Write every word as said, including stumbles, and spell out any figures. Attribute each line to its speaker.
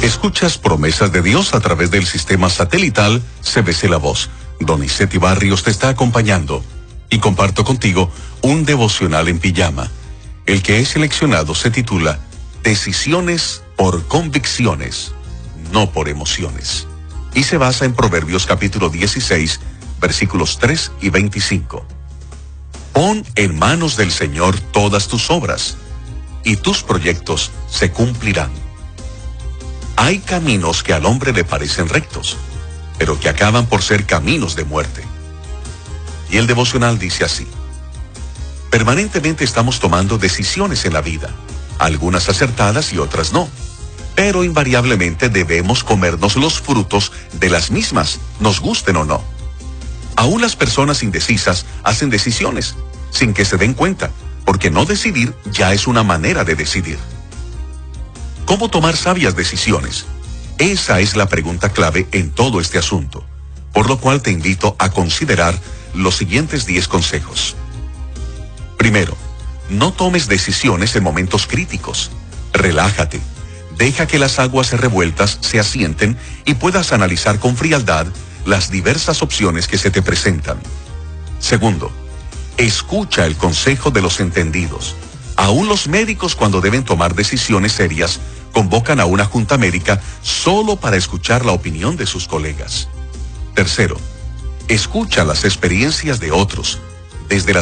Speaker 1: Escuchas Promesas de Dios a través del sistema satelital C B C La Voz. Donizetti Barrios te está acompañando y comparto contigo un devocional en pijama. El que he seleccionado se titula Decisiones por convicciones, no por emociones. Y se basa en Proverbios capítulo dieciséis, versículos tres y veinticinco. Pon en manos del Señor todas tus obras, y tus proyectos se cumplirán. Hay caminos que al hombre le parecen rectos, pero que acaban por ser caminos de muerte. Y el devocional dice así: permanentemente estamos tomando decisiones en la vida, algunas acertadas y otras no, pero invariablemente debemos comernos los frutos de las mismas, nos gusten o no. Aún las personas indecisas hacen decisiones sin que se den cuenta, porque no decidir ya es una manera de decidir. ¿Cómo tomar sabias decisiones? Esa es la pregunta clave en todo este asunto, por lo cual te invito a considerar los siguientes diez consejos. Primero, no tomes decisiones en momentos críticos. Relájate, deja que las aguas revueltas se asienten y puedas analizar con frialdad las diversas opciones que se te presentan. Segundo, escucha el consejo de los entendidos. Aún los médicos, cuando deben tomar decisiones serias, convocan a una junta médica solo para escuchar la opinión de sus colegas. Tercero, escucha las experiencias de otros, desde las